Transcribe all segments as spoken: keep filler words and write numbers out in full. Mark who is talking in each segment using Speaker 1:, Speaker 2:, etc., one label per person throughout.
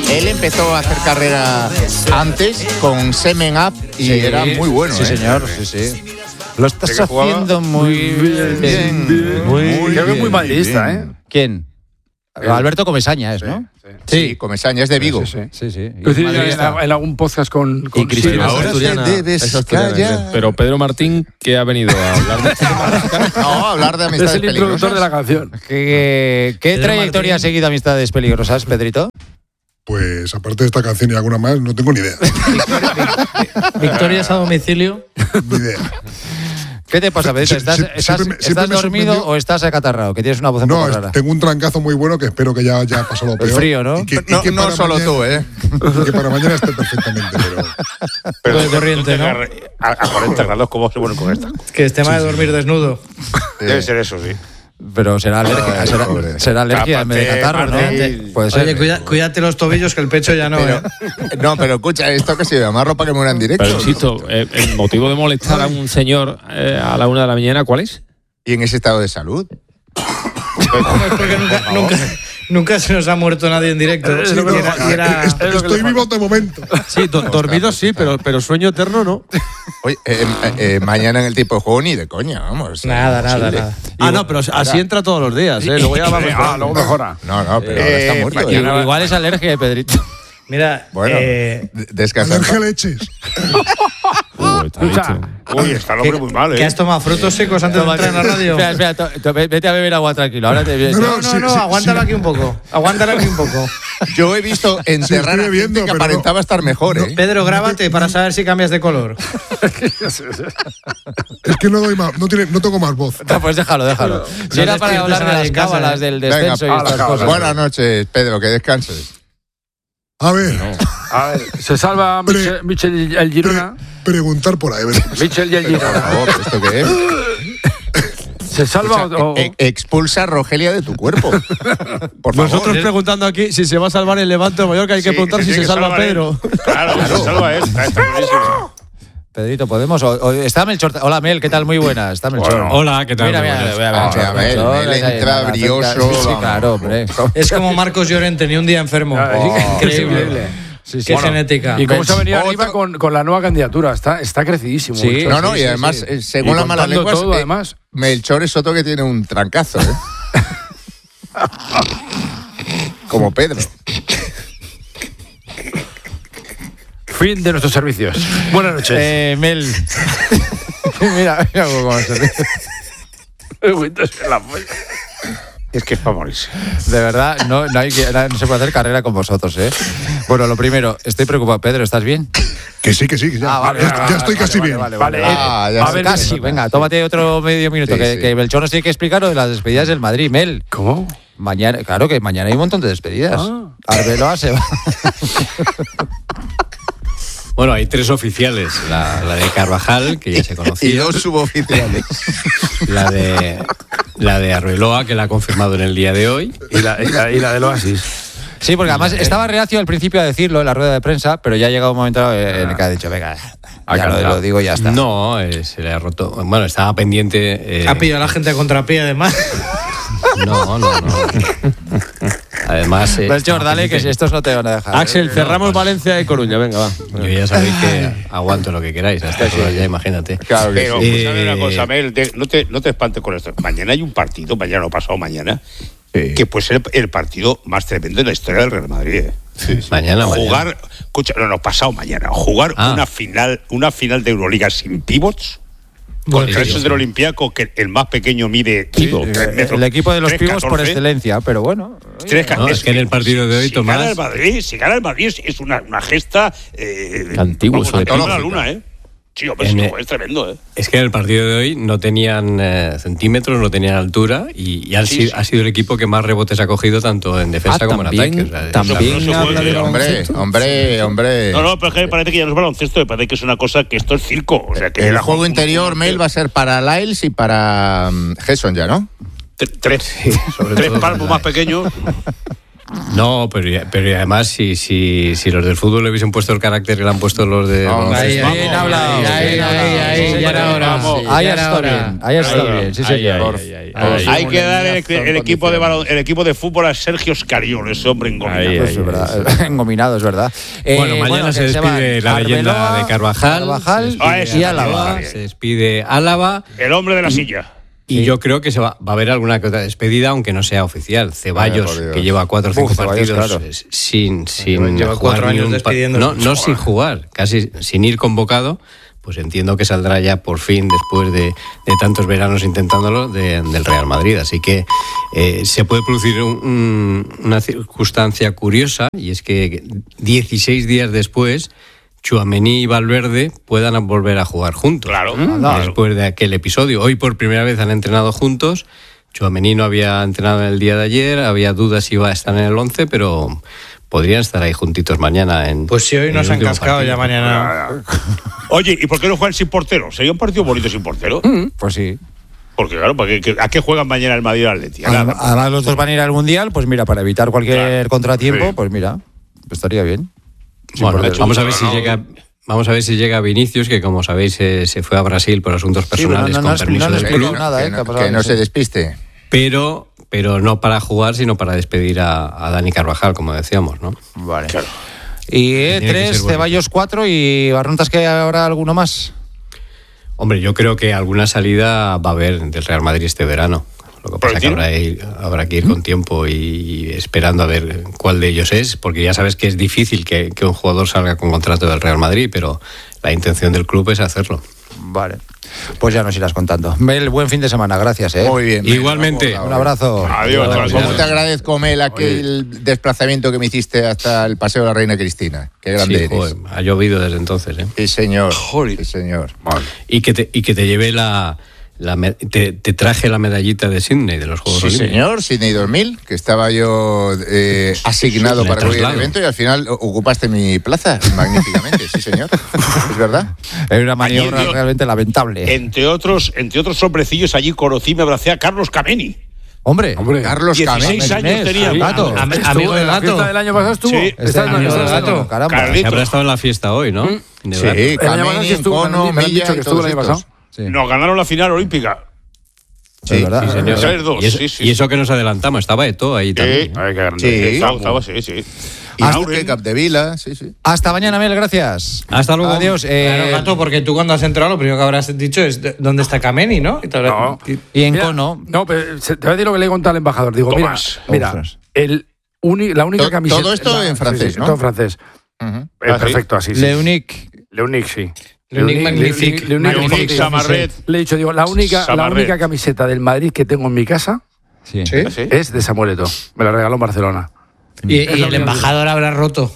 Speaker 1: él empezó a hacer carrera antes con Semen Up y sí, era muy bueno.
Speaker 2: Sí,
Speaker 1: ¿eh?
Speaker 2: señor, sí, sí. Lo estás haciendo muy bien. bien, bien
Speaker 3: muy, muy creo que es muy madridista, ¿eh?
Speaker 2: ¿Quién? El, Alberto Comesaña es, ¿no?
Speaker 1: Sí, sí. sí, Comesaña es de Vigo.
Speaker 3: Sí,
Speaker 2: sí. sí, sí.
Speaker 3: Es decir, en, en algún podcast con, con
Speaker 2: y Cristina
Speaker 1: Asturiana.
Speaker 4: Pero Pedro Martín, ¿qué ha venido a hablar de
Speaker 1: No, a hablar de amistades
Speaker 3: peligrosas. Es el introductor de la canción.
Speaker 2: ¿Qué, qué trayectoria ha seguido Amistades Peligrosas, Pedrito?
Speaker 5: Pues aparte de esta canción y alguna más, no tengo ni idea.
Speaker 6: ¿Victorias a domicilio?
Speaker 5: Ni idea.
Speaker 2: ¿Qué te pasa, Pedrito? ¿Estás,
Speaker 5: siempre,
Speaker 2: estás,
Speaker 5: siempre me,
Speaker 2: ¿estás dormido o estás acatarrado? Que tienes una voz un
Speaker 5: no,
Speaker 2: poco rara.
Speaker 5: Tengo un trancazo muy bueno que espero que ya haya pasado lo peor.
Speaker 2: El frío, ¿no?
Speaker 5: Y que,
Speaker 1: no
Speaker 5: y que
Speaker 1: no solo
Speaker 5: mañana,
Speaker 1: tú, ¿eh?
Speaker 5: Y que para mañana esté perfectamente, pero...
Speaker 6: Pero de corriente, ¿no?
Speaker 7: A, a cuarenta grados, ¿cómo se pone con esta?
Speaker 6: Que es tema sí, de dormir sí. desnudo.
Speaker 7: Debe ser eso, sí.
Speaker 2: Pero será alergia, Ay, será, será alergia en vez de catarro, ¿no?
Speaker 6: Puede ser. Oye, cuida, cuídate los tobillos, que el pecho ya no,
Speaker 1: pero,
Speaker 6: ¿eh?
Speaker 1: No, pero escucha, esto que se llama ropa que muera en directo.
Speaker 4: Pero insisto, ¿no? eh, el motivo de molestar a un señor eh, a la una de la mañana, ¿cuál es?
Speaker 1: ¿Y en ese estado de salud?
Speaker 6: Es porque nunca, nunca, nunca se nos ha muerto nadie en directo.
Speaker 5: Sí, no,
Speaker 6: era, era,
Speaker 5: est- estoy vivo de momento.
Speaker 8: Sí, do- dormido sí, pero, pero sueño eterno no.
Speaker 1: Oye, eh, eh, mañana en el tipo de juego ni de coña, vamos.
Speaker 6: Nada, nada, nada.
Speaker 8: Ah, no, pero así entra todos los días, ¿eh? Luego ya va
Speaker 3: Ah, luego mejora.
Speaker 1: No, no, pero
Speaker 6: Eh,
Speaker 1: ahora está muerto.
Speaker 6: mañana-
Speaker 1: ¿eh?
Speaker 2: Igual es alergia de Pedrito.
Speaker 6: Mira,
Speaker 1: Bueno,
Speaker 6: eh,
Speaker 5: Alergia
Speaker 1: descansa.
Speaker 5: leches.
Speaker 4: Uh, está dicho.
Speaker 7: Uy, está el hombre muy mal, ¿eh?
Speaker 6: ¿que has tomado frutos secos antes de entrar en la radio?
Speaker 2: Espera, espera, to- to- vete a beber agua tranquilo. Ahora te vienes.
Speaker 6: No, no, no,
Speaker 5: sí,
Speaker 6: aguántala
Speaker 5: sí.
Speaker 6: aquí un poco. Aguántala aquí un poco.
Speaker 1: Yo he visto enterrar
Speaker 5: estoy
Speaker 1: a
Speaker 5: bebiendo,
Speaker 1: gente que
Speaker 5: pero
Speaker 1: aparentaba
Speaker 5: no-
Speaker 1: estar mejor, ¿eh?
Speaker 6: Pedro, grábate para saber si cambias de color.
Speaker 5: Es que no doy más, no, tiene, no tengo más voz.
Speaker 2: No, pues déjalo, déjalo. Si
Speaker 6: No
Speaker 2: era para
Speaker 6: despiertes
Speaker 2: hablar
Speaker 6: a
Speaker 2: de
Speaker 6: nadie
Speaker 2: las
Speaker 6: en casa,
Speaker 2: cábalas
Speaker 6: ¿eh?
Speaker 2: del
Speaker 1: Venga,
Speaker 2: descenso y
Speaker 1: a la
Speaker 2: estas
Speaker 1: cábala.
Speaker 2: cosas.
Speaker 1: Buenas noches, Pedro, que descanses.
Speaker 5: A ver,
Speaker 3: A ver, se salva
Speaker 5: Pre-
Speaker 3: Michel, Michel el Girona.
Speaker 5: pre- preguntar por ahí. a ver.
Speaker 3: Michel y el
Speaker 1: Por
Speaker 3: Girona.
Speaker 1: favor, ¿esto qué es?
Speaker 3: ¿Se salva
Speaker 1: Escucha,
Speaker 3: o.?
Speaker 1: e- e- expulsa a Rogelia de tu cuerpo. Por favor.
Speaker 8: Nosotros preguntando aquí si se va a salvar el Levante o Mallorca, hay que
Speaker 7: Sí,
Speaker 8: preguntar si
Speaker 7: tiene
Speaker 8: se
Speaker 7: que
Speaker 8: salva
Speaker 7: salvar él.
Speaker 8: Pedro.
Speaker 7: Claro, se salva él. Está, está clarísimo.
Speaker 2: Pedrito, ¿podemos? O- o- está Melchor. Hola, Mel, ¿qué tal? Muy buena. Está Melchor.
Speaker 7: Bueno.
Speaker 4: Hola, ¿qué tal?
Speaker 2: Mira, mira,
Speaker 4: Buenas.
Speaker 2: mira,
Speaker 1: Ah,
Speaker 2: Melchor,
Speaker 1: a ver,
Speaker 2: Melchor,
Speaker 1: Mel
Speaker 2: ahí,
Speaker 1: entra
Speaker 2: ahí,
Speaker 1: brioso,
Speaker 2: Sí, sí,
Speaker 1: vamos.
Speaker 2: claro, hombre.
Speaker 6: Es como Marcos Llorente, ni un día enfermo.
Speaker 3: Oh,
Speaker 6: Increíble.
Speaker 2: Sí, sí.
Speaker 6: Qué
Speaker 2: Bueno,
Speaker 6: genética.
Speaker 3: ¿Y cómo se ha venido
Speaker 1: Otro-
Speaker 3: arriba con, con la nueva candidatura? Está, está crecidísimo.
Speaker 2: Sí.
Speaker 3: Melchor.
Speaker 1: No, no,
Speaker 2: Sí,
Speaker 1: y
Speaker 2: sí,
Speaker 1: además,
Speaker 2: sí.
Speaker 1: eh, según
Speaker 3: Y
Speaker 1: las malas
Speaker 3: contando
Speaker 1: lenguas,
Speaker 3: todo,
Speaker 1: eh,
Speaker 3: además.
Speaker 1: Melchor es otro que tiene un trancazo, ¿eh? Como Pedro.
Speaker 3: Fin de nuestros servicios. Buenas noches.
Speaker 2: Eh, Mel. mira, mira cómo se ríe.
Speaker 7: Es que es para morirse.
Speaker 2: De verdad, no, no, hay que, no se puede hacer carrera con vosotros, ¿eh? Bueno, lo primero, estoy preocupado. Pedro, ¿estás bien?
Speaker 5: Que sí, que sí, que ya,
Speaker 2: Ah, vale,
Speaker 5: ya,
Speaker 2: vale,
Speaker 5: ya
Speaker 2: vale,
Speaker 5: estoy
Speaker 2: vale,
Speaker 5: casi
Speaker 2: vale,
Speaker 5: bien.
Speaker 2: Vale,
Speaker 3: Vale,
Speaker 2: vale.
Speaker 1: Ah, ya
Speaker 2: A
Speaker 1: sé.
Speaker 2: ver, casi, venga, tómate otro medio minuto,
Speaker 1: Sí,
Speaker 2: que,
Speaker 1: sí.
Speaker 2: que Belchor nos tiene que explicar lo de las despedidas del Madrid, Mel.
Speaker 3: ¿Cómo?
Speaker 2: Mañana, claro que mañana hay un montón de despedidas.
Speaker 3: Ah.
Speaker 2: Arbeloa se va.
Speaker 9: Bueno, hay tres oficiales. La, la de Carvajal, que ya se conocía.
Speaker 1: Y dos suboficiales.
Speaker 9: La de, la de Arbeloa, que la ha confirmado en el día de hoy.
Speaker 3: Y la, y la, y la del Oasis.
Speaker 2: Sí, porque además estaba reacio al principio a decirlo en la rueda de prensa, pero ya ha llegado un momento en el que ha dicho, venga, ya lo, lo digo y ya está.
Speaker 9: No, eh, se le ha roto. Bueno, estaba pendiente. Eh,
Speaker 6: Ha pillado a la gente a contrapié, además.
Speaker 9: No, no, no. Además. Eh,
Speaker 2: Belchor, dale, que si estos no te van a dejar.
Speaker 8: Axel, cerramos Valencia y Coruña, venga, va.
Speaker 9: Yo ya sabéis que aguanto lo que queráis. Hasta eso ya imagínate.
Speaker 1: Claro que
Speaker 7: Pero,
Speaker 1: sí.
Speaker 7: escúchame
Speaker 9: Eh,
Speaker 7: una cosa, Mel, de- no, te, no te espantes con esto. Mañana hay un partido, mañana o pasado mañana,
Speaker 1: Sí.
Speaker 7: que puede ser el, el partido más tremendo de la historia del Real Madrid. ¿eh?
Speaker 9: Mañana,
Speaker 7: Jugar,
Speaker 9: mañana.
Speaker 7: escucha, no, no, pasado mañana. Jugar
Speaker 9: Ah.
Speaker 7: una final una final de Euroliga sin pivots.
Speaker 6: Bueno,
Speaker 7: Contra
Speaker 6: sí,
Speaker 7: esos
Speaker 6: sí.
Speaker 7: del Olympiaco, que el más pequeño mide
Speaker 2: Sí,
Speaker 7: tres metros,
Speaker 2: el equipo de los
Speaker 7: tres,
Speaker 2: pibos por
Speaker 7: catorce.
Speaker 2: excelencia, pero bueno.
Speaker 7: Tres,
Speaker 9: No, es que en el partido de hoy,
Speaker 7: si
Speaker 9: Tomás-
Speaker 7: Gana el Madrid, si gana el Madrid es- es una, una gesta. Eh,
Speaker 4: Antiguo,
Speaker 7: vamos,
Speaker 4: eso de
Speaker 7: de toda la
Speaker 1: Antológica.
Speaker 7: luna, ¿eh? Sí, hombre,
Speaker 9: En
Speaker 7: sí,
Speaker 9: el-
Speaker 7: es tremendo, ¿eh?
Speaker 9: Es que en el partido de hoy no tenían eh, centímetros, no tenían altura y, y ha,
Speaker 7: Sí,
Speaker 9: sido,
Speaker 7: sí.
Speaker 9: ha sido el equipo que más rebotes ha cogido tanto en defensa
Speaker 2: Ah,
Speaker 9: como en
Speaker 2: también-
Speaker 9: ataque. O sea,
Speaker 2: también
Speaker 7: no se puede,
Speaker 2: habla de
Speaker 7: eh,
Speaker 1: Hombre,
Speaker 2: baloncesto.
Speaker 1: hombre, hombre.
Speaker 7: No, no, pero es que me parece que ya no es baloncesto, me parece que es una cosa que esto es circo. O sea, que
Speaker 1: El
Speaker 7: la-
Speaker 1: juego interior, Mel, va a ser para Lyles y para mm, Gerson ya, ¿no?
Speaker 7: Tre- Tres,
Speaker 9: sobre
Speaker 7: tres
Speaker 9: todo
Speaker 7: palmos
Speaker 9: la-
Speaker 7: más pequeños.
Speaker 9: No, pero, pero además, si, si, si los del fútbol le hubiesen puesto el carácter que le han puesto los de.
Speaker 1: Vamos,
Speaker 6: Ahí, ahí,
Speaker 2: Bien hablado.
Speaker 6: ahí, ahí, ahí, ahí, ya era hora.
Speaker 7: Vamos.
Speaker 6: Ya
Speaker 2: Ahí
Speaker 6: era
Speaker 2: está
Speaker 6: hora.
Speaker 2: bien, ahí está bien, sí señor.
Speaker 4: Ay, ay, ay,
Speaker 7: Hay
Speaker 1: Hay
Speaker 7: que dar el,
Speaker 1: niñazo en
Speaker 7: el equipo de
Speaker 1: condiciones.
Speaker 7: balon- el equipo de fútbol a Sergio Escariolo, ese hombre engominado.
Speaker 4: Ay,
Speaker 2: Pues es verdad, engominado, es verdad. Eh,
Speaker 9: Bueno, mañana se
Speaker 2: que
Speaker 9: despide
Speaker 2: van
Speaker 9: la leyenda
Speaker 2: Arbeloa,
Speaker 9: de Carvajal,
Speaker 2: Carvajal
Speaker 9: se
Speaker 7: Ah,
Speaker 9: despide
Speaker 7: ese
Speaker 2: y
Speaker 7: también.
Speaker 2: Álava.
Speaker 7: Bien.
Speaker 9: Se despide Álava.
Speaker 7: El hombre de la silla.
Speaker 9: Y yo creo que se va, va a haber alguna que otra despedida, aunque no sea oficial. Ceballos,
Speaker 1: Ay, por Dios.
Speaker 9: que lleva cuatro o cinco
Speaker 2: Uf, Ceballos,
Speaker 9: partidos
Speaker 2: claro.
Speaker 9: eh, sin, sin
Speaker 6: Lleva
Speaker 9: jugar
Speaker 6: cuatro
Speaker 9: ni
Speaker 6: años
Speaker 9: un pa-
Speaker 6: despidiéndose.
Speaker 9: No, no sin jugar, casi sin ir convocado. Pues entiendo que saldrá ya por fin, después de, de tantos veranos intentándolo, de- del Real Madrid. Así que eh, se puede producir un- un- una circunstancia curiosa, y es que dieciséis días después, Tchouaméni y Valverde puedan volver a jugar juntos.
Speaker 7: Claro.
Speaker 2: Anda.
Speaker 9: Después de aquel episodio. Hoy por primera vez han entrenado juntos. Tchouaméni no había entrenado en el día de ayer, había dudas si iba a estar en el once, pero podrían estar ahí juntitos mañana. En,
Speaker 6: Pues si hoy
Speaker 9: en
Speaker 6: nos
Speaker 9: el
Speaker 6: han
Speaker 9: último
Speaker 6: cascado,
Speaker 9: partido.
Speaker 6: ya mañana.
Speaker 7: Oye, ¿y por qué no juegan sin portero? ¿Sería un partido bonito sin portero?
Speaker 2: Pues sí.
Speaker 7: Porque claro, ¿para qué- ¿a qué juegan mañana el Madrid y el Atleti? A
Speaker 2: Además,
Speaker 7: nada.
Speaker 2: además los dos van a ir al Mundial, pues mira, para evitar cualquier
Speaker 7: Claro.
Speaker 2: contratiempo,
Speaker 7: Sí.
Speaker 2: pues mira, estaría bien.
Speaker 9: Bueno,
Speaker 2: portero.
Speaker 9: vamos a ver si
Speaker 7: No, no.
Speaker 9: llega. Vamos a ver si llega Vinicius, que como sabéis eh, se fue a Brasil por asuntos
Speaker 2: Sí, bueno,
Speaker 9: personales
Speaker 2: no, no,
Speaker 9: con
Speaker 2: no,
Speaker 9: permiso
Speaker 2: no, no,
Speaker 9: del
Speaker 2: no,
Speaker 9: club,
Speaker 2: no, nada,
Speaker 1: que
Speaker 2: ¿eh?
Speaker 1: no,
Speaker 2: ¿Qué ha pasado?
Speaker 1: que no
Speaker 2: No
Speaker 1: se
Speaker 2: sé.
Speaker 1: despiste.
Speaker 9: pero, pero no para jugar, sino para despedir a, a Dani Carvajal, como decíamos, ¿no?
Speaker 2: Vale.
Speaker 7: Claro.
Speaker 2: Y eh,
Speaker 9: Tiene que
Speaker 2: tres,
Speaker 9: ser bueno.
Speaker 2: Ceballos cuatro y Barrontas, que habrá alguno más.
Speaker 9: Hombre, yo creo que alguna salida va a haber del Real Madrid este verano. Lo que
Speaker 7: ¿Por
Speaker 9: pasa
Speaker 7: el
Speaker 9: es que
Speaker 7: tiro?
Speaker 9: habrá, ir- habrá que ir con tiempo y esperando a ver cuál de ellos es, porque ya sabes que es difícil que, que un jugador salga con contrato del Real Madrid, pero la intención del club es hacerlo.
Speaker 2: Vale. Pues ya nos irás contando. Mel, buen fin de semana, gracias, ¿eh?
Speaker 1: Muy bien.
Speaker 9: Igualmente.
Speaker 2: Un abrazo.
Speaker 7: Adiós,
Speaker 2: Adiós.
Speaker 1: ¿Cómo te agradezco, Mel, aquel desplazamiento que me hiciste hasta el Paseo de la Reina Cristina? Qué grande
Speaker 9: Sí,
Speaker 1: eres.
Speaker 9: joder, ha llovido desde entonces, ¿eh?
Speaker 1: Sí, señor. Sí, señor.
Speaker 9: Y que te, y que te llevé la... la me- te, te traje la medallita de Sydney, de los Juegos
Speaker 1: Sí,
Speaker 9: Olímpicos.
Speaker 1: señor, Sydney dos mil, que estaba yo eh, asignado
Speaker 9: Le
Speaker 1: para cubrir el
Speaker 9: traslado.
Speaker 1: evento y al final o- ocupaste mi plaza magníficamente, sí, señor. Es verdad.
Speaker 2: Es una maniobra
Speaker 7: Ayer yo-
Speaker 2: realmente lamentable.
Speaker 7: Entre otros, entre otros hombrecillos, allí conocí, me abracé a Carlos Cameni.
Speaker 2: Hombre,
Speaker 3: Hombre,
Speaker 1: Carlos
Speaker 7: dieciséis
Speaker 1: Cameni.
Speaker 7: años tenía.
Speaker 2: el gato.
Speaker 6: Am-
Speaker 3: estuvo
Speaker 6: amigo
Speaker 3: en
Speaker 6: del
Speaker 3: la
Speaker 6: gato.
Speaker 3: fiesta del año pasado estuvo.
Speaker 7: Sí.
Speaker 3: Está
Speaker 2: este
Speaker 3: en la
Speaker 2: año
Speaker 3: fiesta
Speaker 2: del
Speaker 3: del
Speaker 2: gato,
Speaker 3: año.
Speaker 2: caramba.
Speaker 7: Carlitos.
Speaker 9: Que habrá estado en la fiesta hoy, ¿no? De
Speaker 1: Sí,
Speaker 9: verdad.
Speaker 3: El año pasado
Speaker 1: Cameni,
Speaker 3: sí estuvo, me
Speaker 1: Encono,
Speaker 3: han- me han
Speaker 1: Milla
Speaker 3: dicho que
Speaker 1: y
Speaker 3: estuvo
Speaker 1: todos
Speaker 3: el año
Speaker 1: estos.
Speaker 3: pasado.
Speaker 2: Sí.
Speaker 7: Nos ganaron la final olímpica.
Speaker 2: Sí, verdad.
Speaker 9: Sí, señor.
Speaker 7: Tres, dos,
Speaker 9: Y eso,
Speaker 7: sí, sí,
Speaker 9: y eso
Speaker 7: sí.
Speaker 9: que nos adelantamos, estaba Eto'o ahí también.
Speaker 7: Sí.
Speaker 3: Ay, qué grande.
Speaker 1: Sí.
Speaker 7: Estaba, estaba, sí, sí.
Speaker 1: Y
Speaker 2: Hasta-
Speaker 1: Aurel Capdevila, sí, sí.
Speaker 2: Hasta mañana, Mel, gracias.
Speaker 9: Hasta luego.
Speaker 2: Adiós. eh,
Speaker 6: Claro, gato, porque tú cuando has entrado lo primero que habrás dicho es de- ¿dónde está Kameni, no? Y te habrá-
Speaker 3: No.
Speaker 2: y en
Speaker 3: Mira,
Speaker 2: Cono.
Speaker 3: No, pero se- te voy a decir lo que le he contado al embajador. Digo, mira,
Speaker 7: Tomás.
Speaker 3: mira,
Speaker 2: Ostras.
Speaker 3: el uni- la única
Speaker 1: To-
Speaker 3: camiseta.
Speaker 1: todo esto
Speaker 3: la-
Speaker 1: en francés,
Speaker 3: sí, sí,
Speaker 1: ¿no?
Speaker 3: Todo en francés.
Speaker 1: Ujú.
Speaker 3: Eh,
Speaker 7: Ah, sí.
Speaker 3: perfecto, así. sí.
Speaker 2: Le Unique.
Speaker 3: Le Unique, sí.
Speaker 6: Le Unique Magnifique.
Speaker 3: Le Unique
Speaker 7: Leonic
Speaker 3: Magnifique.
Speaker 7: Samarret.
Speaker 3: Le he dicho, digo, la única, la
Speaker 7: Samarret.
Speaker 3: única camiseta del Madrid que tengo en mi casa
Speaker 2: Sí.
Speaker 6: ¿Sí?
Speaker 7: ¿Sí?
Speaker 3: es de Samuel Eto'o. Me la regaló en Barcelona.
Speaker 6: Y,
Speaker 3: Es
Speaker 6: y
Speaker 3: lo
Speaker 6: el
Speaker 3: que-
Speaker 6: embajador habrá roto.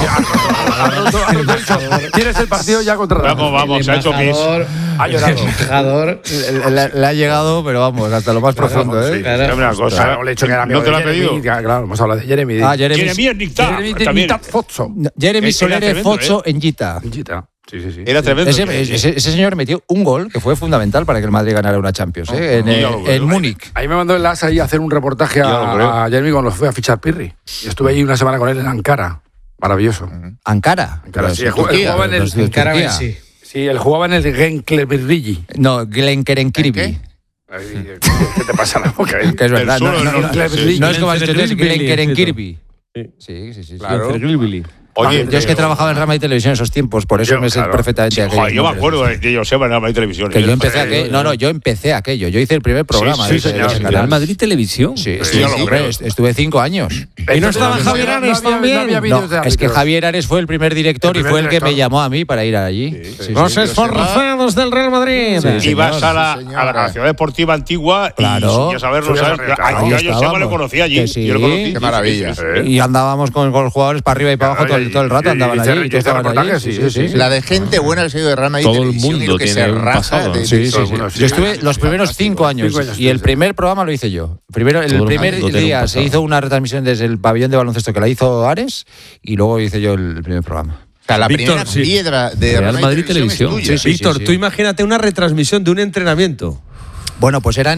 Speaker 3: ¿Quieres el partido ya contra
Speaker 7: Vamos, vamos, se ha hecho pis.
Speaker 3: Ha llorado.
Speaker 6: El embajador.
Speaker 2: Le, le- le ha llegado, pero vamos, hasta lo más profundo, ¿eh?
Speaker 6: Claro.
Speaker 7: Dame una cosa.
Speaker 3: Claro, le he dicho que era amigo
Speaker 7: ¿No te
Speaker 3: de
Speaker 7: lo ha
Speaker 3: Jeremy,
Speaker 7: pedido?
Speaker 3: ya, Claro, hemos hablado de Jeremy.
Speaker 2: Ah, Jeremy.
Speaker 7: Jeremías Nictá.
Speaker 3: Jeremy de
Speaker 7: También.
Speaker 3: Mitad Fozzo.
Speaker 2: No, Jeremy
Speaker 7: Ese era
Speaker 2: Soler
Speaker 7: tremendo,
Speaker 2: Fozzo
Speaker 7: ¿eh?
Speaker 2: en Gita.
Speaker 3: Gita. Sí, sí, sí.
Speaker 7: Era tremendo.
Speaker 2: Ese, ese- ese señor metió un gol que fue fundamental para que el Madrid ganara una Champions, ¿eh? En,
Speaker 7: ya
Speaker 2: eh,
Speaker 7: lo creo.
Speaker 2: en Múnich.
Speaker 3: Ahí me mandó el As ahí a hacer un reportaje
Speaker 7: Ya lo creo.
Speaker 3: a, a Jeremy cuando fue a fichar Pirri. Y estuve ahí una semana con él en Ankara. Maravilloso.
Speaker 2: Ankara.
Speaker 3: Ankara,
Speaker 2: Pero
Speaker 3: sí,
Speaker 2: es
Speaker 3: él jugaba- él
Speaker 2: Turquía,
Speaker 3: jugaba en el-
Speaker 2: los de
Speaker 6: En cara,
Speaker 2: Turquía.
Speaker 6: sí.
Speaker 3: Sí, él jugaba en el Genklerbirligi.
Speaker 2: No, Glenkerenkirby.
Speaker 1: ¿En
Speaker 3: Ay, ¿Qué te pasa en la boca ahí?
Speaker 2: Que es verdad.
Speaker 7: sur
Speaker 2: No,
Speaker 7: del
Speaker 2: no, no,
Speaker 7: norte, sí.
Speaker 2: no es como has dicho, es
Speaker 4: Glenkerenkirby,
Speaker 2: Glenkerenkirby. Sí, sí, sí. sí.
Speaker 1: Claro.
Speaker 7: Oye,
Speaker 2: Yo es que trabajaba en Rama y Televisión en esos tiempos, por eso
Speaker 3: Yo,
Speaker 2: me sé
Speaker 3: claro.
Speaker 2: perfectamente
Speaker 7: sí,
Speaker 2: aquellos
Speaker 7: joder, yo me
Speaker 2: nombres.
Speaker 7: acuerdo de, de Joseba en la Madrid Televisión.
Speaker 2: Que yo empecé
Speaker 7: Eh,
Speaker 2: aquello. No, no, yo empecé aquello. Yo hice el primer programa
Speaker 7: sí,
Speaker 2: de ese- de
Speaker 3: señor.
Speaker 2: ese
Speaker 3: Real
Speaker 2: canal.
Speaker 4: Real Madrid Televisión.
Speaker 2: Sí,
Speaker 7: Sí,
Speaker 2: sí,
Speaker 7: ya lo
Speaker 2: sí,
Speaker 7: creo.
Speaker 2: est- estuve cinco años.
Speaker 6: ¿Y no estaba Javier Ares
Speaker 3: no había-
Speaker 6: también?
Speaker 3: No había
Speaker 2: No,
Speaker 3: vídeos de
Speaker 2: es que
Speaker 3: árbitros.
Speaker 2: Javier Ares fue el primer director
Speaker 3: El
Speaker 2: y
Speaker 3: primer
Speaker 2: fue el que
Speaker 3: director.
Speaker 2: me llamó a mí para ir allí. Sí, sí,
Speaker 6: Los
Speaker 2: sí.
Speaker 6: esforzados del Real Madrid.
Speaker 2: Sí,
Speaker 7: Ibas
Speaker 2: señor,
Speaker 7: a la,
Speaker 1: sí,
Speaker 7: a la- a la
Speaker 1: señora.
Speaker 7: ciudad deportiva antigua
Speaker 2: Claro.
Speaker 7: y ya saberlo,
Speaker 3: Subías
Speaker 7: ¿sabes?
Speaker 3: arriba,
Speaker 7: A,
Speaker 3: claro.
Speaker 7: a
Speaker 2: Ahí
Speaker 7: Joseba
Speaker 2: estábamos.
Speaker 7: le conocí allí.
Speaker 2: Que sí.
Speaker 7: Yo lo conocí.
Speaker 1: Qué maravilla.
Speaker 7: Sí, sí, sí.
Speaker 2: Y andábamos con, con los jugadores para arriba y para abajo todo, el- todo el rato,
Speaker 3: Y- y-
Speaker 2: andaban
Speaker 3: y
Speaker 2: allí.
Speaker 3: hice-
Speaker 2: y
Speaker 3: hice
Speaker 2: estaban allí.
Speaker 3: reportajes, sí, sí, sí.
Speaker 1: La de gente buena que se ha ido de Real Madrid
Speaker 4: Todo el
Speaker 1: Televisión y
Speaker 4: mundo
Speaker 1: lo que
Speaker 4: tiene
Speaker 1: se
Speaker 4: un
Speaker 1: raja
Speaker 4: pasado.
Speaker 1: de-
Speaker 2: Sí,
Speaker 1: de-
Speaker 2: sí,
Speaker 3: todo el
Speaker 2: sí.
Speaker 3: mundo, sí.
Speaker 2: Yo estuve los primeros cinco años
Speaker 3: Cinco años
Speaker 2: y el
Speaker 3: estuviste.
Speaker 2: primer programa lo hice yo. Primero, el
Speaker 4: Todo el
Speaker 2: primer
Speaker 4: mundo tiene un
Speaker 2: día se
Speaker 4: pasado.
Speaker 2: hizo una retransmisión desde el pabellón de baloncesto que la hizo Ares y luego hice yo el primer programa.
Speaker 1: O sea, la
Speaker 8: Víctor,
Speaker 1: primera
Speaker 8: sí.
Speaker 1: piedra de
Speaker 4: Real Madrid Televisión.
Speaker 1: es tuya.
Speaker 2: Sí, sí.
Speaker 8: Víctor, tú imagínate una retransmisión de un entrenamiento.
Speaker 2: Bueno, pues eran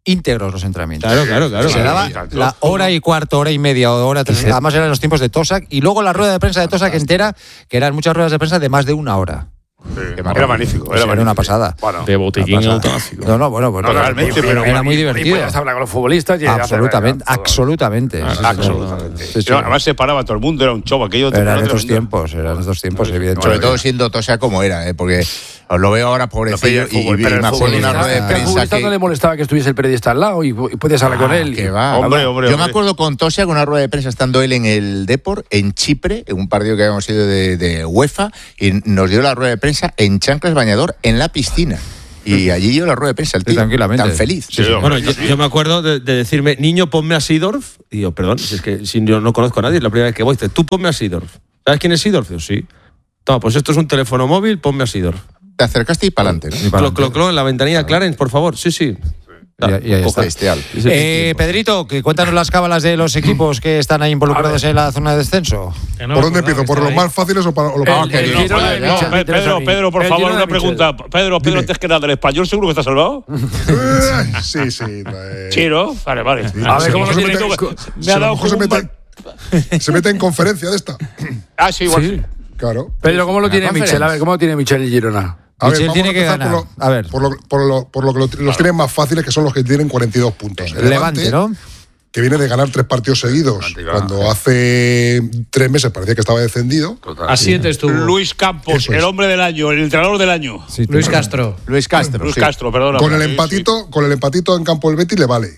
Speaker 2: íntegros los entrenamientos.
Speaker 8: Claro, claro, claro.
Speaker 2: Se daba la hora y cuarto, hora y media, hora tres. Además eran los tiempos de Tosac. Y luego la rueda de prensa de Tosac entera, que eran muchas ruedas de prensa de más de una hora.
Speaker 7: Sí, era magnífico. Era,
Speaker 2: Era
Speaker 7: magnífico.
Speaker 2: una pasada.
Speaker 7: Bueno,
Speaker 4: De botiquín automático.
Speaker 2: No, no, bueno, bueno
Speaker 7: No, realmente, pero-
Speaker 2: era muy divertido.
Speaker 3: Y podías hablar con los futbolistas y
Speaker 2: Absolutamente,
Speaker 3: hacer-
Speaker 2: absolutamente.
Speaker 4: Ah,
Speaker 2: Sí, sí,
Speaker 7: absolutamente.
Speaker 2: sí, sí.
Speaker 7: Pero además se paraba todo el mundo, era un show aquello.
Speaker 2: Eran
Speaker 7: era
Speaker 2: estos
Speaker 7: tremendo.
Speaker 2: tiempos, eran estos tiempos, evidentemente.
Speaker 1: Sobre todo siendo Tosa como era, ¿eh? Porque os lo veo ahora pobrecillo
Speaker 3: No, pero el
Speaker 1: y,
Speaker 3: fútbol,
Speaker 1: y
Speaker 3: pero el
Speaker 1: me acuerdo de una
Speaker 3: futbolista-
Speaker 1: rueda de
Speaker 3: pero al
Speaker 1: prensa
Speaker 3: futbolista
Speaker 1: que...
Speaker 3: no le molestaba que estuviese el periodista al lado y, y podías hablar con él.
Speaker 1: Que
Speaker 3: y-
Speaker 1: va.
Speaker 7: Hombre, hombre,
Speaker 1: Yo me
Speaker 7: hombre.
Speaker 1: acuerdo con Tosia, con una rueda de prensa estando él en el Depor, en Chipre, en un partido que habíamos ido de, de UEFA, y nos dio la rueda de prensa en chanclas bañador en la piscina. Y allí dio la rueda de prensa, el
Speaker 2: Sí,
Speaker 1: tío,
Speaker 2: tranquilamente.
Speaker 1: tan feliz.
Speaker 7: Sí, hombre.
Speaker 8: Bueno, yo, yo me acuerdo de, de decirme, niño, ponme a Seedorf. Y yo, perdón, si es que si yo no conozco a nadie, es la primera vez que voy. Dice, tú ponme a Seedorf. ¿Sabes quién es Seedorf? Yo, sí. Toma, pues esto es un teléfono móvil, ponme a Seedorf.
Speaker 1: Te acercaste y para adelante, ¿no?
Speaker 2: Y para
Speaker 8: Clo, clo, clo, en la ventanilla, Clarence, por favor. Sí, sí.
Speaker 2: Y, y ahí está.
Speaker 1: Bestial.
Speaker 2: Eh, Pedrito, que cuéntanos las cábalas de los equipos que están ahí involucrados en la zona de descenso.
Speaker 6: Que no
Speaker 5: ¿Por
Speaker 6: me
Speaker 5: dónde
Speaker 6: acordaba
Speaker 5: empiezo?
Speaker 6: que
Speaker 5: ¿Por
Speaker 6: estaba
Speaker 5: los
Speaker 6: ahí.
Speaker 5: más fáciles o para o los
Speaker 1: Ah,
Speaker 5: más
Speaker 1: que
Speaker 5: difíciles?
Speaker 1: Girona-
Speaker 5: Vale,
Speaker 7: No,
Speaker 5: vale.
Speaker 7: Pe-
Speaker 3: interesa
Speaker 7: Pedro,
Speaker 3: a mí.
Speaker 7: Pedro, por
Speaker 3: El
Speaker 7: favor,
Speaker 3: Girona
Speaker 7: una
Speaker 3: de
Speaker 7: pregunta. Pedro, Pedro,
Speaker 3: Dime.
Speaker 7: antes que nada, ¿del español seguro que está salvado?
Speaker 5: Eh, Sí, sí. eh,
Speaker 7: Chiro, vale, vale.
Speaker 3: A ver, ¿cómo
Speaker 5: se
Speaker 3: lo
Speaker 5: mete-
Speaker 3: tiene?
Speaker 5: se-
Speaker 7: Me ha
Speaker 5: a lo
Speaker 7: dado
Speaker 5: mejor se
Speaker 7: como un
Speaker 5: mete, se mete en conferencia de esta.
Speaker 7: Ah, sí, igual
Speaker 3: Sí.
Speaker 7: sí.
Speaker 5: Claro.
Speaker 3: Pedro, ¿cómo lo tiene
Speaker 1: conference.
Speaker 3: Michel? A ver, ¿cómo lo tiene Michel y Girona?
Speaker 5: A
Speaker 2: Michel
Speaker 5: vamos
Speaker 2: tiene que
Speaker 5: empezar
Speaker 2: ganar.
Speaker 5: Por lo,
Speaker 2: A ver.
Speaker 5: Por lo, por lo, por lo que lo- los tienen más fáciles, que son los que tienen cuarenta y dos puntos. El
Speaker 2: Levante, ¿no?
Speaker 5: Que viene de ganar tres partidos seguidos, cuando hace tres meses parecía que estaba descendido.
Speaker 6: A siete estuvo.
Speaker 7: Luis Campos,
Speaker 5: Eso es.
Speaker 7: el hombre del año, el entrenador del año.
Speaker 2: Sí,
Speaker 6: Luis Castro.
Speaker 1: Luis Castro,
Speaker 7: Luis
Speaker 1: sí.
Speaker 7: Castro, perdona.
Speaker 5: Con el
Speaker 7: Sí,
Speaker 5: empatito, con el empatito en campo del Betis le vale.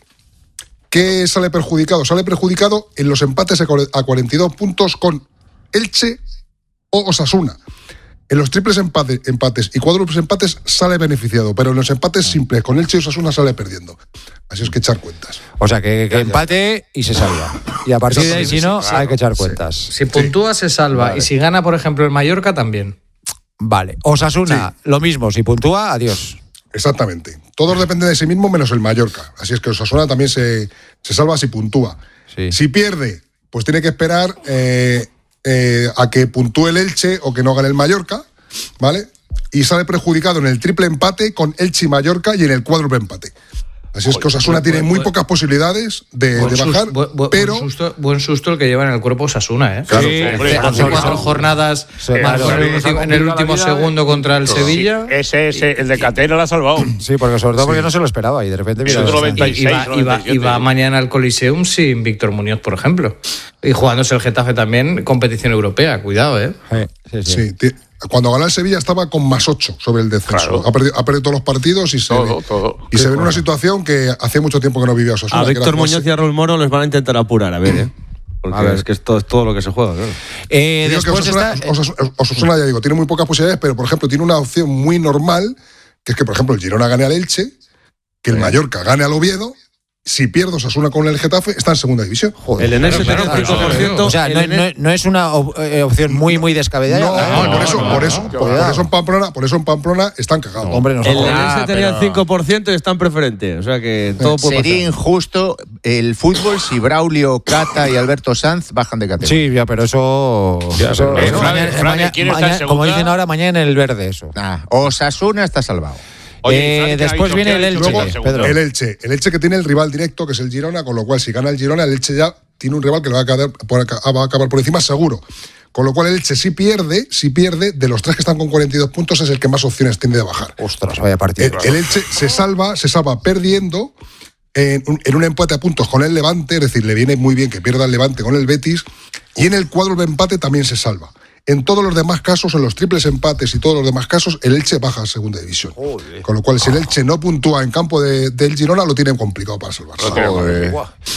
Speaker 5: ¿Qué sale perjudicado? Sale perjudicado en los empates a cuarenta y dos puntos con Elche o Osasuna. En los triples empate- empates y cuádruples empates sale beneficiado, pero en los empates simples con Elche y Osasuna sale perdiendo. Así es que echar cuentas.
Speaker 2: O sea, que, que empate y se salva. Y a partir de ahí, si no, hay que echar cuentas.
Speaker 6: Si puntúa, se salva.
Speaker 2: Vale.
Speaker 6: Y si gana, por ejemplo, el Mallorca, también.
Speaker 2: Vale. Osasuna, lo mismo. Si puntúa, adiós.
Speaker 5: Exactamente. Todos dependen de sí mismos menos el Mallorca. Así es que Osasuna también se, se salva si puntúa.
Speaker 2: Sí.
Speaker 5: Si pierde, pues tiene que esperar eh, eh, a que puntúe el Elche o que no gane el Mallorca, ¿vale? Y sale perjudicado en el triple empate con Elche y Mallorca y en el cuádruple empate. Así es que Osasuna
Speaker 6: buen-
Speaker 5: tiene muy
Speaker 6: buen-
Speaker 5: pocas posibilidades de,
Speaker 6: Buen
Speaker 5: de
Speaker 6: sus-
Speaker 5: bajar,
Speaker 6: buen- buen-
Speaker 5: pero...
Speaker 6: buen susto, buen susto el que lleva en el cuerpo Osasuna, ¿eh?
Speaker 5: Claro,
Speaker 6: Sí,
Speaker 7: hombre,
Speaker 6: hace
Speaker 7: hombre,
Speaker 6: cuatro
Speaker 7: hombre.
Speaker 6: jornadas
Speaker 2: Sí,
Speaker 6: marcó
Speaker 2: claro.
Speaker 6: en el último- en el último segundo contra el Sevilla.
Speaker 7: Ese, ese, el de Catena lo ha salvado.
Speaker 2: Sí, porque sobre todo porque no se lo esperaba y de repente mira.
Speaker 7: Minuto
Speaker 2: dónde está.
Speaker 7: noventa y
Speaker 6: Y va, y, va,
Speaker 7: noventa y siete.
Speaker 6: y va mañana al Coliseum sin Víctor Muñoz, por ejemplo. Y jugándose el Getafe también, competición europea. Cuidado, ¿eh?
Speaker 2: Sí, sí, sí.
Speaker 5: Sí, ti- cuando ganó el Sevilla estaba con más ocho sobre el descenso.
Speaker 7: Claro.
Speaker 5: Ha, perdido, ha perdido todos los partidos y se
Speaker 7: Todo,
Speaker 5: ve,
Speaker 7: todo.
Speaker 5: y se ve en una situación que hace mucho tiempo que no vivía Osasuna.
Speaker 8: A
Speaker 5: que era
Speaker 8: Víctor
Speaker 5: jugarse-
Speaker 8: Muñoz y a Raúl Moro les van a intentar apurar, a ver, ¿eh? Porque
Speaker 2: A ver.
Speaker 8: es que esto es todo lo que se juega, claro.
Speaker 2: Eh,
Speaker 5: Digo que
Speaker 2: después
Speaker 5: Osasuna,
Speaker 2: está.
Speaker 5: Osasuna- Osasuna, ya digo, tiene muy pocas posibilidades, pero por ejemplo tiene una opción muy normal, que es que por ejemplo el Girona gane al Elche, que el Mallorca gane al Oviedo. Si pierde Osasuna con el Getafe, está en segunda división.
Speaker 8: El Enese
Speaker 6: Claro,
Speaker 8: tenía un
Speaker 6: claro,
Speaker 8: cinco por ciento.
Speaker 2: O sea,
Speaker 8: el
Speaker 2: no,
Speaker 8: Enese-
Speaker 2: no- no es una op- eh, opción muy, muy descabellada.
Speaker 5: No,
Speaker 2: Ah,
Speaker 5: por eso,
Speaker 6: no,
Speaker 5: por
Speaker 6: no,
Speaker 5: eso,
Speaker 6: no,
Speaker 5: por,
Speaker 2: cuidado.
Speaker 5: eso en Pamplona, por eso en Pamplona están cagados.
Speaker 2: Hombre, nos
Speaker 8: El
Speaker 2: jodas.
Speaker 8: Enese
Speaker 1: Ah,
Speaker 8: tenía el
Speaker 1: pero-
Speaker 8: cinco por ciento y está en preferente. O sea que todo puede
Speaker 1: Sería
Speaker 8: pasar.
Speaker 1: injusto el fútbol si Braulio, Cata y Alberto Sanz bajan de categoría.
Speaker 2: Sí, ya, pero eso.
Speaker 8: Ya,
Speaker 2: eso-
Speaker 8: pero-
Speaker 1: Eh,
Speaker 2: eso
Speaker 1: Fran,
Speaker 2: mañana-
Speaker 7: Fran,
Speaker 2: mañana-
Speaker 7: ¿quién está en
Speaker 2: mañana- como
Speaker 7: segunda?
Speaker 2: dicen ahora, mañana en el verde, eso.
Speaker 1: Nah, Osasuna está salvado.
Speaker 7: Oye,
Speaker 2: Eh,
Speaker 7: Fran, ¿qué ha
Speaker 2: después
Speaker 7: dicho?
Speaker 2: viene
Speaker 7: ¿Qué ha
Speaker 2: el
Speaker 7: dicho?
Speaker 2: Elche,
Speaker 7: Luego,
Speaker 2: Pedro.
Speaker 5: El Elche, el Elche que tiene el rival directo, que es el Girona, con lo cual si gana el Girona, el Elche ya tiene un rival que le va a, quedar por, va a acabar por encima seguro. Con lo cual el Elche si pierde, si pierde, de los tres que están con cuarenta y dos puntos es el que más opciones tiene de bajar.
Speaker 2: Ostras, vaya partido.
Speaker 5: El, el Elche se salva, se salva perdiendo en un, en un empate a puntos con el Levante, es decir, le viene muy bien que pierda el Levante con el Betis, y en el cuádruple empate también se salva. En todos los demás casos, en los triples empates y todos los demás casos, el Elche baja a segunda división. Con lo cual, si el Elche no puntúa en campo de- del Girona, lo tienen complicado para salvarse.
Speaker 1: Joder.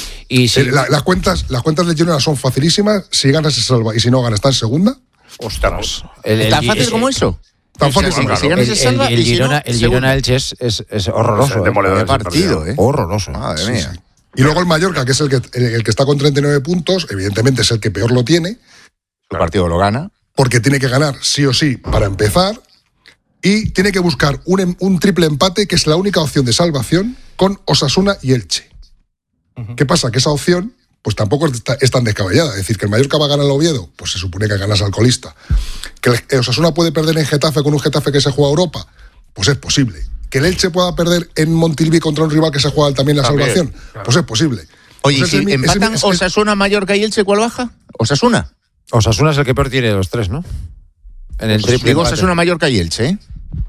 Speaker 2: Y si.
Speaker 5: Eh, la- las, cuentas, las cuentas del Girona son facilísimas. Si gana, se salva. Y si no gana, está en segunda.
Speaker 2: Ostras. El, el-
Speaker 1: ¿Tan fácil
Speaker 2: el-
Speaker 1: como eso?
Speaker 5: Tan fácil como
Speaker 1: Si
Speaker 5: eso.
Speaker 1: gana,
Speaker 2: El,
Speaker 1: se
Speaker 2: el-
Speaker 1: salva,
Speaker 2: el
Speaker 1: y si no,
Speaker 2: Girona, el
Speaker 1: segundo.
Speaker 2: Girona Elche es, es, es horroroso.
Speaker 7: Es demoledor
Speaker 2: eh.
Speaker 1: Qué partido, ¿eh?
Speaker 2: Horroroso.
Speaker 1: Madre
Speaker 5: Sí,
Speaker 1: mía.
Speaker 5: sí. Y luego el Mallorca, que es el que, el, el que está con treinta y nueve puntos, evidentemente es el que peor lo tiene,
Speaker 1: El partido lo gana.
Speaker 5: porque tiene que ganar sí o sí para empezar, y tiene que buscar un, em- un triple empate, que es la única opción de salvación, con Osasuna y Elche. ¿Qué pasa? Que esa opción pues tampoco es, ta- es tan descabellada. Es decir, que el Mallorca va a ganar al Oviedo, pues se supone que ganas al colista. Que el Osasuna puede perder en Getafe con un Getafe que se juega a Europa, pues es posible. que el Elche pueda perder en Montilivi contra un rival que se juega también la
Speaker 7: También,
Speaker 5: salvación.
Speaker 7: claro.
Speaker 5: Pues es posible.
Speaker 1: Oye,
Speaker 5: Pues
Speaker 1: si
Speaker 5: ese es mi- ese es mi-
Speaker 1: empatan
Speaker 5: ese es-
Speaker 1: Osasuna, Mallorca y Elche, ¿cuál baja? Osasuna.
Speaker 2: Osasuna es el que peor tiene de los tres, ¿no? En el triple
Speaker 1: Digo
Speaker 2: empate.
Speaker 1: Osasuna, Mallorca y Elche, ¿eh?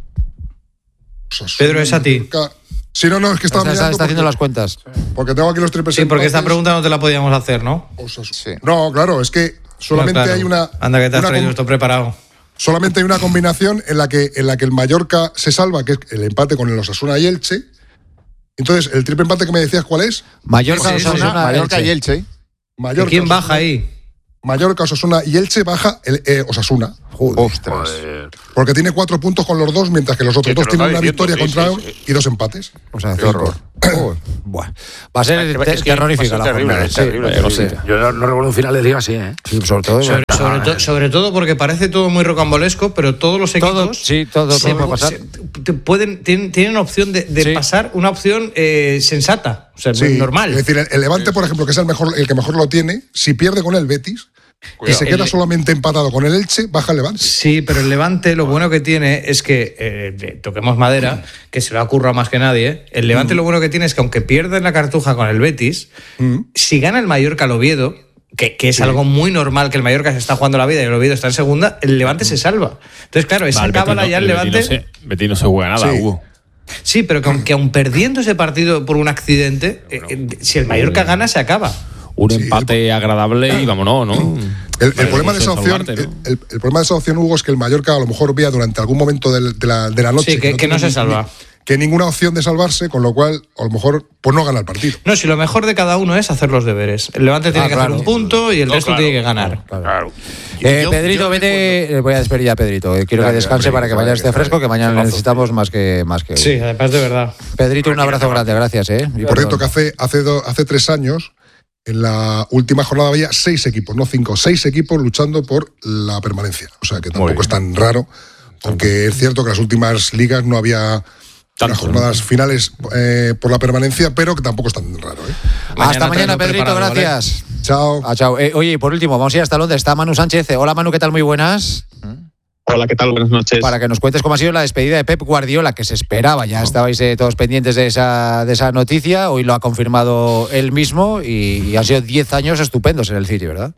Speaker 5: Osasuna,
Speaker 6: Pedro, es a ti.
Speaker 5: Mallorca. Sí, no, no, es que estaba
Speaker 2: Está, está,
Speaker 5: mirando
Speaker 2: está haciendo
Speaker 5: porque,
Speaker 2: las cuentas.
Speaker 5: porque tengo aquí los triples
Speaker 6: Sí, porque esta
Speaker 5: empates.
Speaker 6: pregunta no te la podíamos hacer, ¿no?
Speaker 5: Osasuna.
Speaker 1: Sí.
Speaker 5: No, claro, es que solamente
Speaker 6: No, claro.
Speaker 5: hay una.
Speaker 6: Anda, que te has
Speaker 5: una
Speaker 6: traído
Speaker 5: com-
Speaker 6: esto preparado.
Speaker 5: Solamente hay una combinación en la que en la que el Mallorca se salva, que es el empate con el Osasuna y Elche. Entonces, el triple empate que me decías, ¿cuál es?
Speaker 2: Mallorca,
Speaker 6: Sí, sí,
Speaker 2: Osasuna,
Speaker 1: Osasuna, Mallorca
Speaker 2: Elche.
Speaker 1: y Elche.
Speaker 5: Mallorca.
Speaker 6: ¿Quién
Speaker 5: Osasuna-
Speaker 6: baja ahí?
Speaker 5: Mallorca, Osasuna y Elche baja el, eh, Osasuna.
Speaker 1: Ostras.
Speaker 5: Porque tiene cuatro puntos con los dos, mientras que los otros
Speaker 7: Sí, te
Speaker 5: dos
Speaker 7: lo
Speaker 5: tienen
Speaker 7: está
Speaker 5: una
Speaker 7: diciendo,
Speaker 5: victoria
Speaker 7: sí,
Speaker 5: contra
Speaker 7: sí, sí.
Speaker 5: y dos empates.
Speaker 2: O sea,
Speaker 1: Qué
Speaker 2: cinco.
Speaker 1: horror.
Speaker 2: Uy, buah. Va a ser
Speaker 7: Es que-
Speaker 2: te-
Speaker 7: es que
Speaker 2: terrorífica
Speaker 7: va a
Speaker 2: la
Speaker 7: ser terrible,
Speaker 2: jornada.
Speaker 7: es terrible,
Speaker 2: Sí,
Speaker 7: es
Speaker 2: no
Speaker 7: terrible.
Speaker 2: sé.
Speaker 3: Yo no, no recuerdo un final de liga así, ¿eh?
Speaker 2: Sí, sobre todo.
Speaker 6: Sobre, sobre to- sobre todo porque parece todo muy rocambolesco, pero todos los equipos
Speaker 2: Todo, sí, todo,
Speaker 6: se
Speaker 2: todo puede
Speaker 6: pu-
Speaker 2: pasar.
Speaker 6: se- te pueden, tienen, tienen opción de, de
Speaker 2: Sí.
Speaker 6: pasar una opción eh, sensata, o sea,
Speaker 5: Sí,
Speaker 6: normal.
Speaker 5: Es decir, el, el Levante, por ejemplo, que es el mejor, el que mejor lo tiene, si pierde con el Betis y se queda
Speaker 6: El-
Speaker 5: solamente empatado con el Elche, baja el Levante.
Speaker 6: Sí, pero el Levante lo bueno que tiene es que, eh, toquemos madera, que se lo ha currado más que nadie, el Levante lo bueno que tiene es que aunque pierda en la cartuja con el Betis,
Speaker 5: Mm.
Speaker 6: si gana el Mallorca al Oviedo, que, que es algo muy normal que el Mallorca se está jugando la vida y el Oviedo está en segunda, el Levante se salva. Entonces, claro, esa
Speaker 4: Vale,
Speaker 6: cábala
Speaker 4: Betis
Speaker 6: ya
Speaker 4: no-
Speaker 6: el Levante...
Speaker 4: Betis no se- Betis no se juega nada,
Speaker 5: Sí.
Speaker 4: Hugo.
Speaker 6: Sí, pero que aunque aun perdiendo ese partido por un accidente, eh, eh, si el Mallorca gana, se acaba.
Speaker 4: Un
Speaker 5: Sí,
Speaker 4: empate agradable y vámonos, ¿no?
Speaker 5: El, el
Speaker 4: Vale,
Speaker 5: problema de esa
Speaker 4: eso
Speaker 5: opción,
Speaker 4: salvarte, ¿no?
Speaker 5: el, el problema de esa opción, Hugo, es que el Mallorca a lo mejor vea durante algún momento del- de, la, de la noche
Speaker 6: Sí, que- que
Speaker 5: tiene
Speaker 6: no se
Speaker 5: ni-
Speaker 6: salva.
Speaker 5: ni- que ninguna opción de salvarse, con lo cual a lo mejor pues no gana el partido.
Speaker 6: No, si lo mejor de cada uno es hacer los deberes. El Levante tiene
Speaker 2: Ah,
Speaker 6: que
Speaker 2: claro.
Speaker 6: hacer un punto y el
Speaker 7: No,
Speaker 6: resto
Speaker 7: claro.
Speaker 6: tiene que ganar.
Speaker 7: Claro.
Speaker 2: Eh,
Speaker 1: Yo-
Speaker 2: Pedrito,
Speaker 1: yo
Speaker 2: vete. eh, Voy a despedir ya a Pedrito. eh, Quiero que
Speaker 5: Gracias,
Speaker 2: descanse para que
Speaker 5: Pedrito,
Speaker 2: mañana esté
Speaker 5: gracias,
Speaker 2: fresco, que mañana le
Speaker 5: gracias.
Speaker 2: necesitamos más que más que.
Speaker 6: Sí, además de verdad.
Speaker 2: Pedrito, un abrazo grande, gracias, eh. Y
Speaker 5: Por cierto,
Speaker 2: perdón.
Speaker 5: que hace, hace, do- hace tres años, en la última jornada había seis equipos, no cinco, seis equipos luchando por la permanencia. O sea que tampoco es tan raro, aunque es cierto que en las últimas ligas no había
Speaker 4: Tanto,
Speaker 5: las jornadas finales eh, por la permanencia, pero que tampoco es tan raro. ¿eh?
Speaker 2: Hasta mañana,
Speaker 6: traerlo
Speaker 2: Pedrito,
Speaker 6: preparado, ¿vale?
Speaker 2: gracias.
Speaker 5: Chao.
Speaker 2: Ah, chao. Eh, oye, y por último, vamos a ir hasta Londres. Está Manu Sánchez. Eh, Hola, Manu, ¿qué tal? Muy buenas.
Speaker 10: Hola, ¿qué tal? Buenas noches.
Speaker 2: Para que nos cuentes cómo ha sido la despedida de Pep Guardiola, que se esperaba. Ya estabais eh, todos pendientes de esa, de esa noticia. Hoy lo ha confirmado él mismo y, y han sido diez años estupendos en el City, ¿verdad?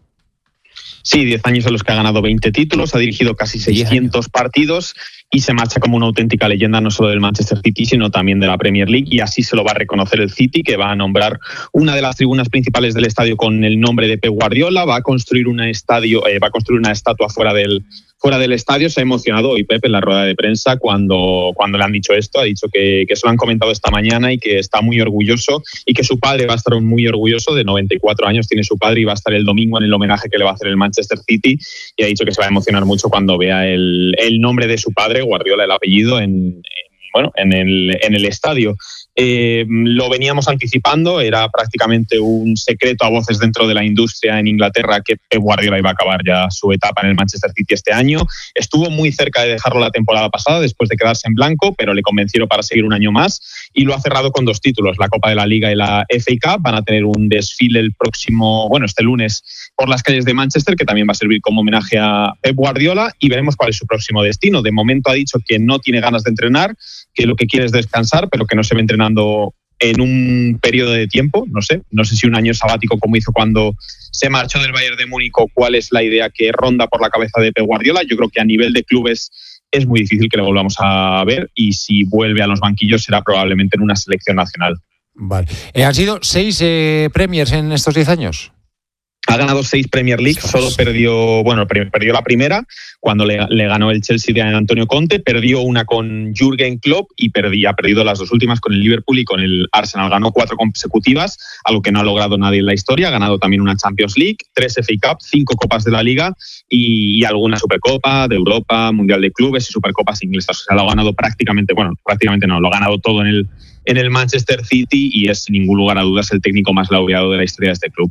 Speaker 10: Sí, diez años en los que ha ganado veinte títulos, ha dirigido casi seiscientos partidos y se marcha como una auténtica leyenda no solo del Manchester City, sino también de la Premier League, y así se lo va a reconocer el City, que va a nombrar una de las tribunas principales del estadio con el nombre de Pep Guardiola, va a construir una estadio, eh, va a construir una estatua fuera del fuera del estadio. Se ha emocionado hoy Pep en la rueda de prensa cuando, cuando le han dicho esto, ha dicho que, que se lo han comentado esta mañana y que está muy orgulloso y que su padre va a estar muy orgulloso, de noventa y cuatro años tiene su padre y va a estar el domingo en el homenaje que le va a hacer el Manchester City, y ha dicho que se va a emocionar mucho cuando vea el, el nombre de su padre, Guardiola el apellido, en, en, bueno, en, el, en el estadio. Eh, lo veníamos anticipando, era prácticamente un secreto a voces dentro de la industria en Inglaterra que Pep Guardiola iba a acabar ya su etapa en el Manchester City este año. Estuvo muy cerca de dejarlo la temporada pasada después de quedarse en blanco, pero le convencieron para seguir un año más y lo ha cerrado con dos títulos, la Copa de la Liga y la F A Cup. Van a tener un desfile el próximo, bueno, este lunes por las calles de Manchester, que también va a servir como homenaje a Pep Guardiola, y veremos cuál es su próximo destino. De momento ha dicho que no tiene ganas de entrenar, que lo que quiere es descansar, pero que no se ve entrenando en un periodo de tiempo, no sé, no sé si un año sabático como hizo cuando se marchó del Bayern de Múnich, o cuál es la idea que ronda por la cabeza de Pep Guardiola. Yo creo que a nivel de clubes es muy difícil que le volvamos a ver, y si vuelve a los banquillos será probablemente en una selección nacional.
Speaker 2: Vale. Eh, ¿Han sido seis eh, Premiers en estos diez años?
Speaker 10: Ha ganado seis Premier League, solo perdió, bueno, perdió la primera cuando le, le ganó el Chelsea de Antonio Conte, perdió una con Jürgen Klopp y perdí, ha perdido las dos últimas con el Liverpool y con el Arsenal. Ganó cuatro consecutivas, algo que no ha logrado nadie en la historia. Ha ganado también una Champions League, tres F A Cup, cinco Copas de la Liga y, y alguna Supercopa de Europa, Mundial de Clubes y Supercopas inglesas. O sea, lo ha ganado prácticamente, bueno, prácticamente no, lo ha ganado todo en el, en el Manchester City, y es sin ningún lugar a dudas el técnico más laureado de la historia de este club.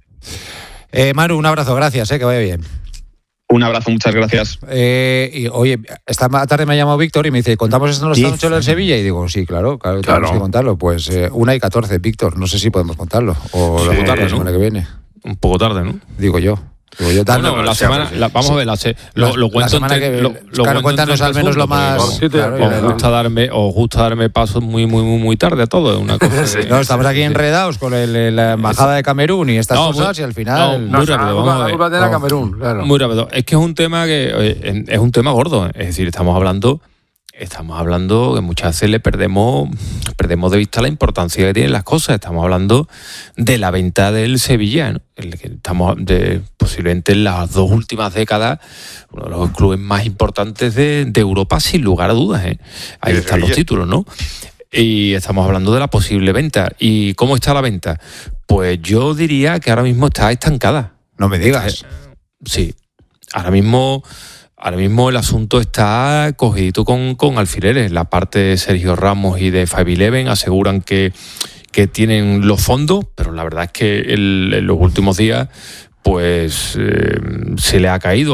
Speaker 2: Eh, Manu, un abrazo, gracias, eh, que vaya bien.
Speaker 10: Un abrazo, muchas gracias.
Speaker 2: Eh, y, oye, esta tarde me ha llamado Víctor y me dice, ¿contamos esto en esta noche en Sevilla? Y digo, sí, claro, claro, tenemos
Speaker 3: Claro.
Speaker 2: que contarlo. Pues eh, una y catorce, Víctor, no sé si podemos contarlo. O
Speaker 4: Sí,
Speaker 2: la,
Speaker 4: tarde,
Speaker 2: la semana
Speaker 4: ¿no?
Speaker 2: que viene.
Speaker 4: Un poco tarde, ¿no?
Speaker 2: Digo yo. Yo tal,
Speaker 4: bueno,
Speaker 2: no,
Speaker 4: la
Speaker 2: sí,
Speaker 4: semana,
Speaker 2: sí,
Speaker 4: la, vamos
Speaker 2: sí.
Speaker 4: a ver, la, se, lo,
Speaker 2: La-
Speaker 4: lo
Speaker 2: la
Speaker 4: cuento
Speaker 2: semana
Speaker 4: entre-
Speaker 2: que-
Speaker 4: lo, lo
Speaker 2: claro,
Speaker 4: cuento
Speaker 2: cuéntanos
Speaker 4: entre
Speaker 2: al menos lo
Speaker 4: segundos,
Speaker 2: más-
Speaker 4: porque
Speaker 2: claro,
Speaker 4: os
Speaker 2: claro.
Speaker 4: gusta darme, os gusta darme pasos muy, muy, muy, muy tarde a todo. Es una cosa de-
Speaker 2: No, estamos aquí enredados con el- la embajada de Camerún y estas
Speaker 4: No,
Speaker 2: cosas
Speaker 4: muy-
Speaker 2: y al final...
Speaker 4: no, muy rápido, vamos a ver.
Speaker 3: La culpa tiene Camerún, claro.
Speaker 4: Muy rápido. Es que es un tema que eh, es un tema gordo. Es decir, estamos hablando, estamos hablando que muchas veces le perdemos, perdemos de vista la importancia que tienen las cosas. Estamos hablando de la venta del Sevilla, ¿no? El que estamos de, posiblemente en las dos últimas décadas, uno de los clubes más importantes de, de Europa, sin lugar a dudas, ¿eh? Ahí
Speaker 7: de
Speaker 4: están los
Speaker 7: Sevilla.
Speaker 4: títulos, ¿no? Y estamos hablando de la posible venta. ¿Y cómo está la venta? Pues yo diría que ahora mismo está estancada.
Speaker 2: No me digas.
Speaker 4: Sí, ahora mismo, ahora mismo el asunto está cogidito con, con alfileres. La parte de Sergio Ramos y de Five Eleven aseguran que, que tienen los fondos, pero la verdad es que el- en los últimos días pues eh, se le ha caído